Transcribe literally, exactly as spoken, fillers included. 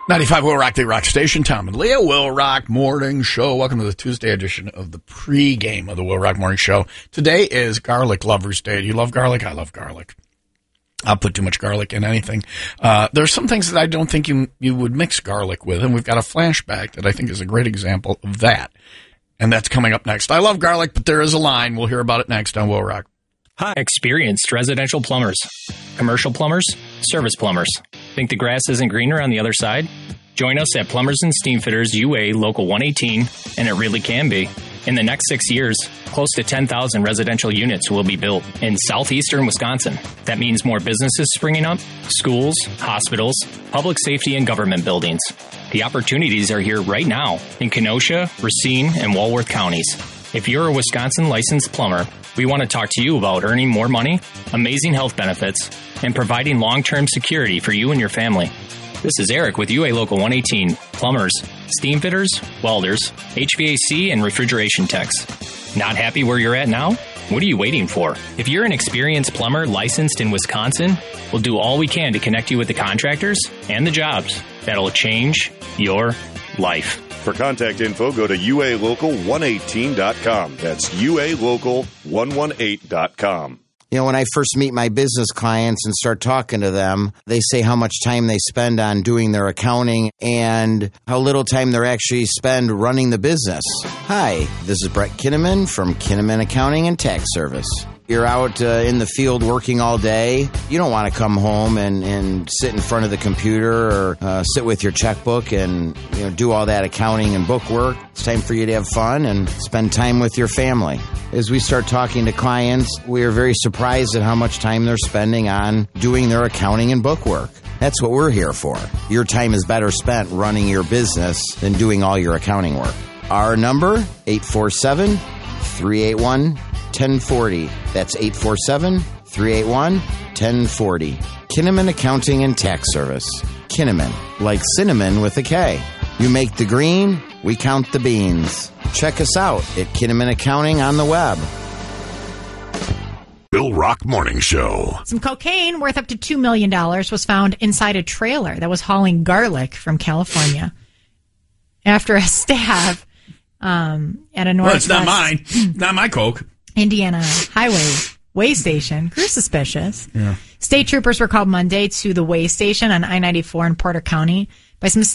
ninety-five Will Rock, the Rock Station. Tom and Leah, Will Rock Morning Show. Welcome to the Tuesday edition of the pregame of the Will Rock Morning Show. Today is Garlic Lovers Day. Do you love garlic? I love garlic. I'll put too much garlic in anything. Uh, there's some things that I don't think you you would mix garlic with, and we've got a flashback that I think is a great example of that. And that's coming up next. I love garlic, but there is a line. We'll hear about it next on Will Rock. Hi, experienced residential plumbers, commercial plumbers, service plumbers. Think the grass isn't greener on the other side? Join us at Plumbers and Steamfitters U A Local one eighteen, and it really can be. In the next six years, close to ten thousand residential units will be built in southeastern Wisconsin. That means more businesses springing up, schools, hospitals, public safety, and government buildings. The opportunities are here right now in Kenosha, Racine, and Walworth counties. If you're a Wisconsin licensed plumber, we want to talk to you about earning more money, amazing health benefits, and providing long-term security for you and your family. This is Eric with U A Local one eighteen. Plumbers, steam fitters, welders, H V A C, and refrigeration techs. Not happy where you're at now? What are you waiting for? If you're an experienced plumber licensed in Wisconsin, we'll do all we can to connect you with the contractors and the jobs that'll change your life. For contact info, go to U A local one eighteen dot com. That's U A local one eighteen dot com. You know, when I first meet my business clients and start talking to them, they say how much time they spend on doing their accounting and how little time they actually spend running the business. Hi, this is Brett Kinnaman from Kinnaman Accounting and Tax Service. You're out uh, in the field working all day. You don't want to come home and, and sit in front of the computer or uh, sit with your checkbook and you know do all that accounting and book work. It's time for you to have fun and spend time with your family. As we start talking to clients, we are very surprised at how much time they're spending on doing their accounting and book work. That's what we're here for. Your time is better spent running your business than doing all your accounting work. Our number, eight four seven, three eight one, one zero four zero. That's eight four seven, three eight one, one zero four zero. Kinnaman Accounting and Tax Service. Kinnaman, like cinnamon with a K. You make the green, we count the beans. Check us out at Kinnaman Accounting on the web. Will Rock Morning Show. Some cocaine worth up to two million dollars was found inside a trailer that was hauling garlic from California. After a staff um, at a Northwest... Well, it's not mine. Not my coke. Indiana highway way station grew suspicious. Yeah. State troopers were called Monday to the way station on I ninety-four in Porter County by some